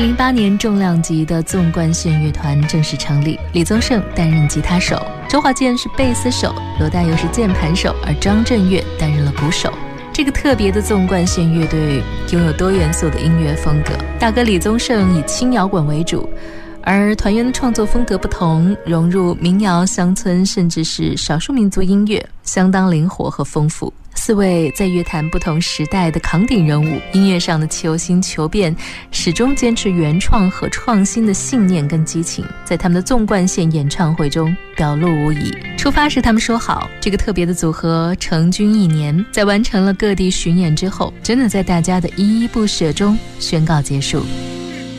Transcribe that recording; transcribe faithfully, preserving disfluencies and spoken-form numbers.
零八年重量级的纵贯线乐团正式成立，李宗盛担任吉他手，周华健是贝斯手，罗大佑是键盘手，而张震岳担任了鼓手。这个特别的纵贯线乐队拥有多元素的音乐风格，大哥李宗盛以轻摇滚为主，而团员的创作风格不同，融入民谣、乡村甚至是少数民族音乐，相当灵活和丰富。四位在乐坛不同时代的扛鼎人物，音乐上的求新求变，始终坚持原创和创新的信念跟激情，在他们的纵贯线演唱会中表露无遗。出发时他们说好，这个特别的组合成军一年，在完成了各地巡演之后，真的在大家的依依不舍中宣告结束。